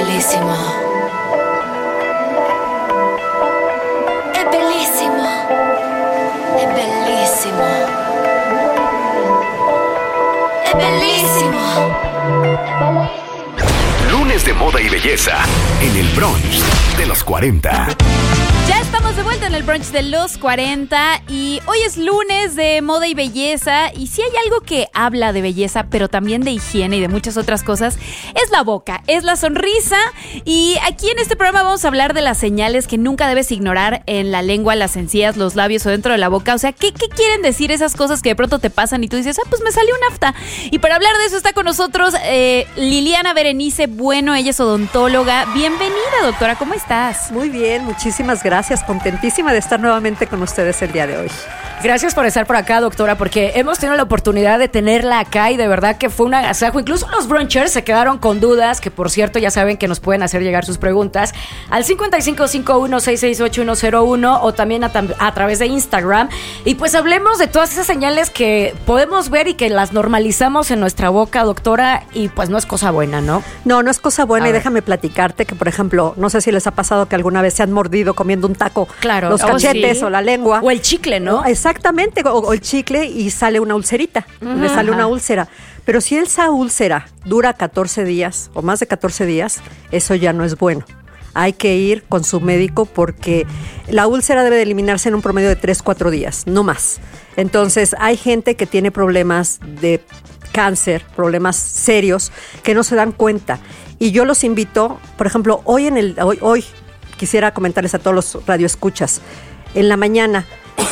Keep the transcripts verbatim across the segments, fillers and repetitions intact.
bellissimo. È bellissimo. È bellissimo. È bellissimo. Lunes de moda y belleza en el brunch de los cuarenta. Ya estamos de vuelta en el brunch de los cuarenta y hoy es lunes de moda y belleza, y si hay algo que habla de belleza pero también de higiene y de muchas otras cosas, es la boca, es la sonrisa. Y aquí en este programa vamos a hablar de las señales que nunca debes ignorar en la lengua, las encías, los labios o dentro de la boca. O sea, ¿qué, qué quieren decir esas cosas que de pronto te pasan y tú dices, ah, pues me salió un afta? Y para hablar de eso está con nosotros eh, Liliana Berenice Bueno, ella es odontóloga. Bienvenida, doctora, ¿cómo estás? Muy bien, muchísimas gracias. Gracias, contentísima de estar nuevamente con ustedes el día de hoy. Gracias por estar por acá, doctora, porque hemos tenido la oportunidad de tenerla acá y de verdad que fue un agasajo. Incluso los brunchers se quedaron con dudas, que por cierto ya saben que nos pueden hacer llegar sus preguntas al cincuenta y cinco cincuenta y uno sesenta y seis ochenta y uno cero uno o también a, a través de Instagram. Y pues hablemos de todas esas señales que podemos ver y que las normalizamos en nuestra boca, doctora, y pues no es cosa buena, ¿no? No, no es cosa buena. A y ver. Déjame platicarte que, por ejemplo, no sé si les ha pasado que alguna vez se han mordido comiendo un taco, Claro. los Oh, cachetes sí. o la lengua. O el chicle, ¿no? Exactamente, o, o el chicle y sale una ulcerita, uh-huh, le sale ajá. una úlcera. Pero si esa úlcera dura catorce días o más de catorce días, eso ya no es bueno. Hay que ir con su médico porque la úlcera debe de eliminarse en un promedio de tres, cuatro días, no más. Entonces, hay gente que tiene problemas de cáncer, problemas serios, que no se dan cuenta. Y yo los invito, por ejemplo, hoy en el hoy, hoy quisiera comentarles a todos los radioescuchas, en la mañana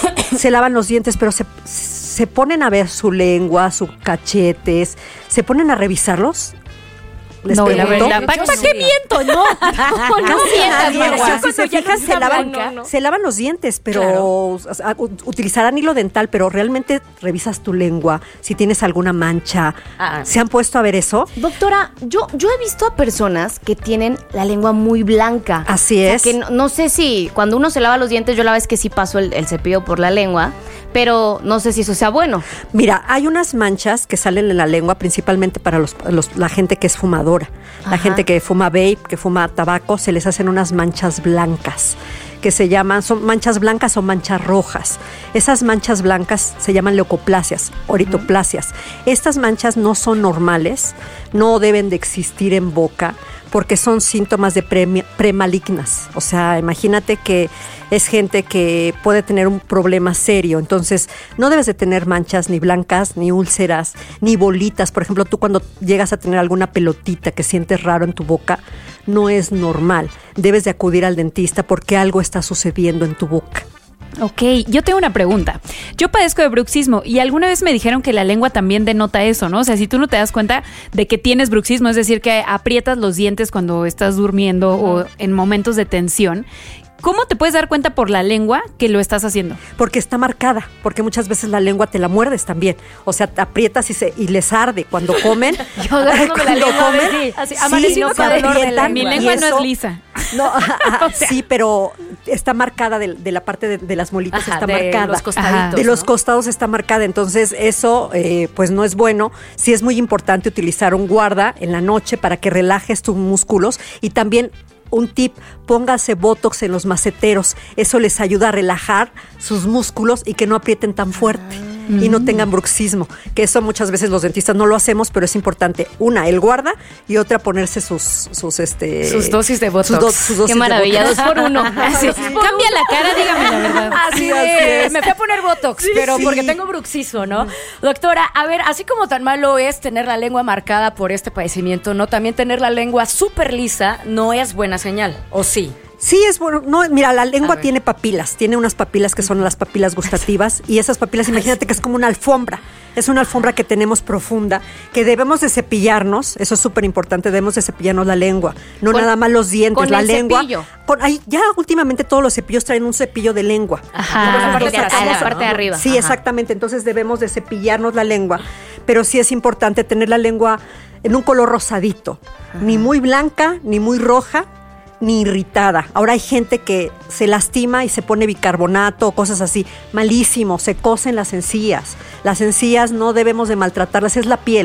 se lavan los dientes, pero se, se ponen a ver su lengua, sus cachetes, se ponen a revisarlos. Les No, la pregunto. verdad, ¿para Yo qué sí. miento? No, no, no sientas, Nadie, Magua. o sea, si se fijan, se lavan, blanca, ¿no? se lavan los dientes, pero Claro. o sea, u- utilizarán hilo dental, pero realmente revisas tu lengua, si tienes alguna mancha. Ah. ¿Se han puesto a ver eso? Doctora, yo, yo he visto a personas que tienen la lengua muy blanca. Así O sea, es. que no, no sé si cuando uno se lava los dientes, yo la vez que sí paso el, el cepillo por la lengua, pero no sé si eso sea bueno. Mira, hay unas manchas que salen en la lengua principalmente para los, los- la gente que es fumadora. La Ajá. gente que fuma vape, que fuma tabaco, se les hacen unas manchas blancas que se llaman, son manchas blancas o manchas rojas. Esas manchas blancas se llaman leucoplasias, oritoplasias. Estas manchas no son normales, no deben de existir en boca, porque son síntomas de pre- premalignas. O sea, imagínate que es gente que puede tener un problema serio. Entonces, no debes de tener manchas ni blancas, ni úlceras, ni bolitas. Por ejemplo, tú cuando llegas a tener alguna pelotita que sientes raro en tu boca, no es normal. Debes de acudir al dentista porque algo está sucediendo en tu boca. Ok, yo tengo una pregunta. Yo padezco de bruxismo y alguna vez me dijeron que la lengua también denota eso, ¿no? O sea, si tú no te das cuenta de que tienes bruxismo, es decir, que aprietas los dientes cuando estás durmiendo o en momentos de tensión, ¿cómo te puedes dar cuenta por la lengua que lo estás haciendo? Porque está marcada, porque muchas veces la lengua te la muerdes también. O sea, te aprietas y, se, y les arde cuando comen. Yo agarrándome la Cuando lengua, comen, sí, así, sí, amaneciendo no con se dolor de aprietan, Mi lengua. y lengua no eso- es lisa. No, ajá, O sea. sí, pero está marcada de, de la parte de, de las molitas, Ajá, está de marcada. los costaditos, De los ¿no? costados está marcada, entonces eso eh, pues no es bueno. Sí es muy importante utilizar un guarda en la noche para que relajes tus músculos y también un tip, póngase botox en los maceteros, eso les ayuda a relajar sus músculos y que no aprieten tan fuerte. Y no tengan bruxismo, que eso muchas veces los dentistas no lo hacemos, pero es importante. Una, el guarda, y otra, ponerse sus sus este Sus dosis de botox. sus do- sus dosis Qué de maravilla, botox. dos por uno. Así, cambia la cara, dígame la verdad. Así Sí, así de, es. me fui a poner botox, pero sí. porque tengo bruxismo, ¿no? Doctora, a ver, así como tan malo es tener la lengua marcada por este padecimiento, ¿no? También tener la lengua súper lisa no es buena señal, ¿o sí? Sí, es bueno. No, mira, la A lengua ver. tiene papilas, tiene unas papilas que son las papilas gustativas y esas papilas, imagínate que es como una alfombra. Es una alfombra que tenemos profunda, que debemos de cepillarnos, eso es súper importante, debemos de cepillarnos la lengua, no Con- nada más los dientes, con la el lengua. cepillo. Con, ay, ya últimamente todos los cepillos traen un cepillo de lengua. Ajá. La parte Entonces, de atrás, sacamos- la parte de arriba. Sí, Ajá. exactamente, entonces debemos de cepillarnos la lengua, pero sí es importante tener la lengua en un color rosadito, ni muy blanca, ni muy roja, ni irritada. Ahora hay gente que se lastima y se pone bicarbonato o cosas así. Malísimo, se cosen las encías. Las encías no debemos de maltratarlas, es la piel.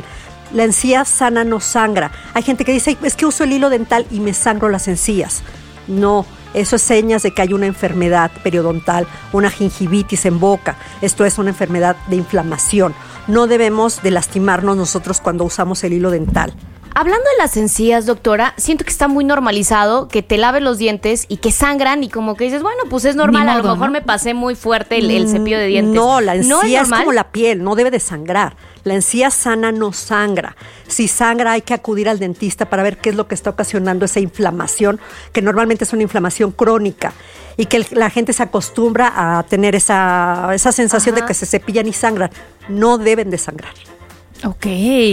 La encía sana no sangra. Hay gente que dice, es que uso el hilo dental y me sangro las encías. No, eso es señas de que hay una enfermedad periodontal, una gingivitis en boca. Esto es una enfermedad de inflamación. No debemos de lastimarnos nosotros cuando usamos el hilo dental. Hablando de las encías, doctora, siento que está muy normalizado que te laves los dientes y que sangran y como que dices, bueno, pues es normal, Ni a lo modo, mejor ¿no? me pasé muy fuerte el, el cepillo de dientes. No, la encía ¿No es es, normal? como la piel, no debe de sangrar. La encía sana no sangra. Si sangra hay que acudir al dentista para ver qué es lo que está ocasionando esa inflamación, que normalmente es una inflamación crónica y que el- la gente se acostumbra a tener esa, esa sensación Ajá. de que se cepillan y sangran. No deben de sangrar. Ok.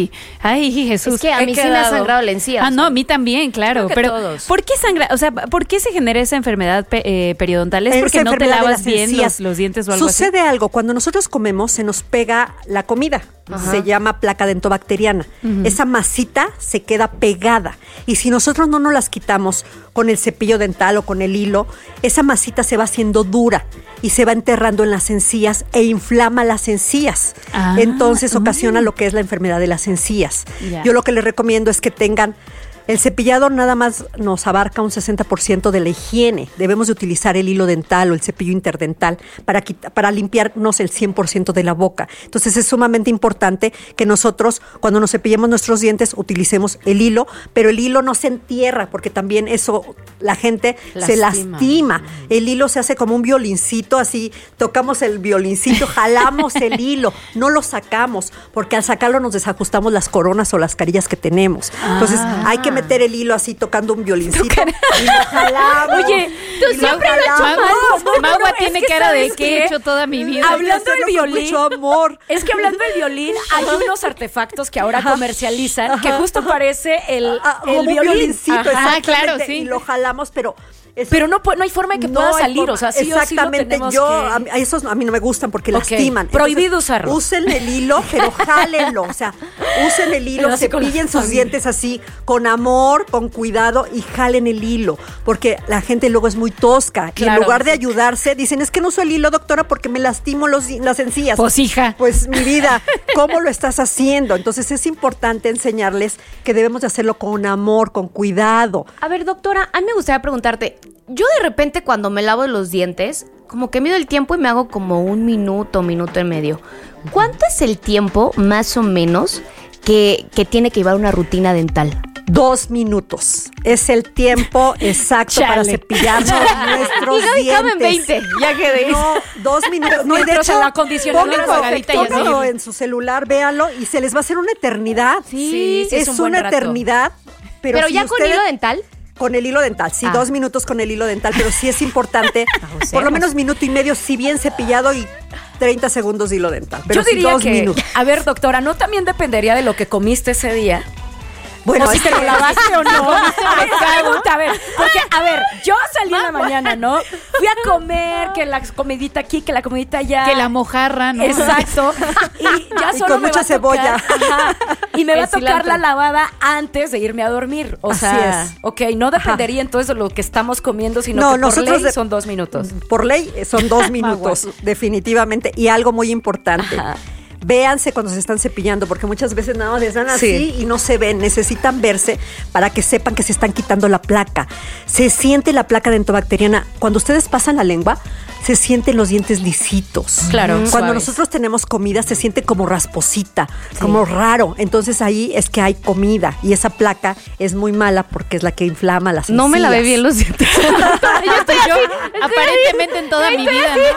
Ay, Jesús. Es que a he mí sí me ha quedado- sangrado la encía, Ah, o sea. no, a mí también, claro. Creo que Pero, todos. ¿por qué sangra? O sea, ¿por qué se genera esa enfermedad pe- eh, periodontal? ¿Es Esa porque no te enfermedad de lavas las bien encías. los, los dientes o algo Sucede algo, cuando nosotros comemos se nos pega la comida, se llama placa dentobacteriana. Esa masita se queda pegada y si nosotros no nos las quitamos con el cepillo dental o con el hilo, esa masita se va haciendo dura y se va enterrando en las encías e inflama las encías. Ah, Entonces ocasiona lo que es la enfermedad de las encías. Ya. Yo lo que les recomiendo es que tengan. El cepillado nada más nos abarca un sesenta por ciento de la higiene. Debemos de utilizar el hilo dental o el cepillo interdental para, quita- para limpiarnos el cien por ciento de la boca. Entonces es sumamente importante que nosotros, cuando nos cepillemos nuestros dientes, utilicemos el hilo, pero el hilo no se entierra, porque también eso, la gente se Lastima. lastima. El hilo se hace como un violincito, así tocamos el violincito, jalamos el hilo, no lo sacamos, porque al sacarlo nos desajustamos las coronas o las carillas que tenemos. Entonces hay que meter el hilo así tocando un violincito y lo jalamos. Oye, tú siempre lo has hecho mal. Magua, Magua es tiene que cara de ¿sabes que qué? he hecho toda mi vida. Hablando del Hacerlo con violín, mucho amor. es que hablando del violín, hay unos artefactos que ahora comercializan que justo parece el, Ah, el como un violín. violincito, Ajá. exactamente, claro, sí. y lo jalamos, pero es- Pero no, pu- no hay forma de que no pueda hay salir, forma. o sea, sí o sí lo exactamente. tenemos Yo que... a, mí- a esos a mí no me gustan porque Ok, lastiman. prohibido Entonces, usarlo. Usen el hilo, pero jálenlo, o sea, usen el hilo, Pero así con la cepillen sus familia. dientes así con amor, con cuidado y jalen el hilo, porque la gente luego es muy tosca y en Claro, lugar de sí. ayudarse dicen, "Es que no uso el hilo, doctora, porque me lastimo los, las encías." Pues, hija. Pues mi vida, ¿cómo lo estás haciendo? Entonces es importante enseñarles que debemos de hacerlo con amor, con cuidado. A ver, doctora, a mí me gustaría preguntarte, yo de repente cuando me lavo los dientes, como que mido el tiempo y me hago como un minuto, minuto y medio. ¿Cuánto es el tiempo, más o menos, que, que tiene que llevar una rutina dental? Dos minutos. Es el tiempo exacto Chale. para cepillarnos nuestros Y Gaby dientes. cabe en veinte, ya quedé. No, dos minutos. No, y de Mientras hecho, el acondicionador pónganlo, apagadita y así. pónganlo en su celular, véanlo y se les va a hacer una eternidad. Sí, sí, es es un buen una rato. eternidad. Pero, Pero si ya con ustedes- hilo dental. Con el hilo dental, sí, Ah. dos minutos con el hilo dental, pero sí es importante, Ajustemos. por lo menos minuto y medio, si bien cepillado y treinta segundos de hilo dental. Pero Yo sí, diría dos que, minutos. a ver, doctora, ¿no también dependería de lo que comiste ese día? Bueno, o si es te lo que- lavaste o no. A ver, pregunta, a ver, porque, a ver, yo salí en la mañana, ¿no? Fui a comer, que la comidita aquí, que la comidita allá. Que la mojarra, ¿no? Exacto. Y ya Y solo con me mucha va a cebolla. tocar- ajá, y me va El a tocar cilantro. la lavada antes de irme a dormir. O Así sea, es. ok, no dependería entonces de lo que estamos comiendo, sino No, que por nosotros ley de- son dos minutos. Por ley eh, son dos minutos, definitivamente. Y algo muy importante. Ajá. Véanse cuando se están cepillando, porque muchas veces nada más están así Sí. y no se ven. Necesitan verse para que sepan que se están quitando la placa. Se siente la placa dentobacteriana. Cuando ustedes pasan la lengua, se sienten los dientes lisitos. Claro, Cuando suaves. nosotros tenemos comida, se siente como rasposita, como raro. Entonces ahí es que hay comida. Y esa placa es muy mala porque es la que inflama las No me lavé encías. bien los dientes. Yo estoy yo, aparentemente en toda mi vida, ¿no?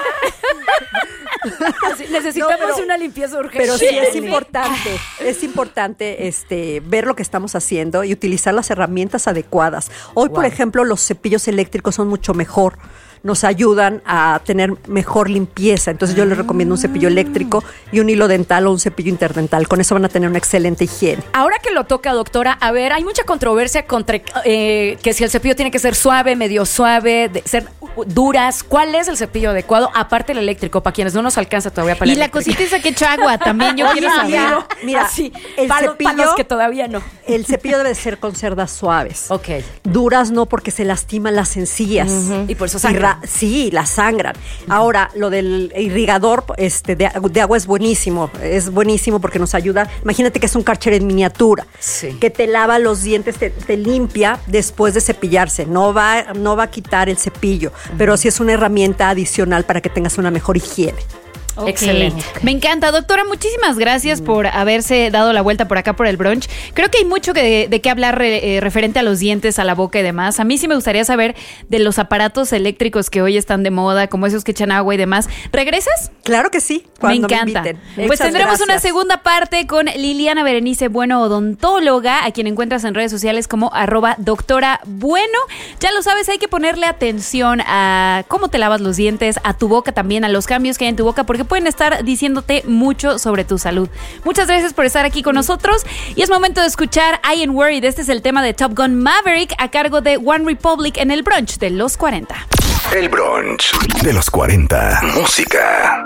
Así, necesitamos No, pero- una limpieza urgente. Pero sí es importante, es importante este, ver lo que estamos haciendo y utilizar las herramientas adecuadas. Hoy, por Wow. ejemplo, los cepillos eléctricos son mucho mejor. Nos ayudan a tener mejor limpieza. Entonces yo les recomiendo un cepillo eléctrico y un hilo dental o un cepillo interdental. Con eso van a tener una excelente higiene. Ahora que lo toca, doctora, a ver, hay mucha controversia contra eh, que si el cepillo tiene que ser suave, medio suave, de ser duras. ¿Cuál es el cepillo adecuado? Aparte el eléctrico, para quienes no nos alcanza todavía para Y el la eléctrico. cosita esa que echa agua también, yo quiero saber. Mira, mira, Así, el para, los- para cepillo- los que todavía no. El cepillo debe de ser con cerdas suaves. Ok. Duras no, porque se lastiman las encías. Y por eso sangran. ra- sí, las sangran. Ahora, lo del irrigador este, de, de agua es buenísimo. Es buenísimo porque nos ayuda. Imagínate que es un Karcher en miniatura. Sí. Que te lava los dientes, te, te limpia después de cepillarse. No va, no va a quitar el cepillo, pero sí es una herramienta adicional para que tengas una mejor higiene. Ok. Excelente. Me encanta, doctora. Muchísimas gracias por haberse dado la vuelta por acá por el brunch. Creo que hay mucho que de, de qué hablar re- eh, referente a los dientes, a la boca y demás. A mí sí me gustaría saber de los aparatos eléctricos que hoy están de moda, como esos que echan agua y demás. ¿Regresas? Claro que sí, cuando me encanta. inviten. Pues Muchas tendremos una gracias. segunda parte con Liliana Berenice Bueno, odontóloga, a quien encuentras en redes sociales como arroba doctora Bueno. Ya lo sabes, hay que ponerle atención a cómo te lavas los dientes, a tu boca también, a los cambios que hay en tu boca, porque pueden estar diciéndote mucho sobre tu salud. Muchas gracias por estar aquí con nosotros y es momento de escuchar I Ain't Worried. Este es el tema de Top Gun Maverick a cargo de One Republic en el brunch de los cuarenta. El brunch de los cuarenta. Música.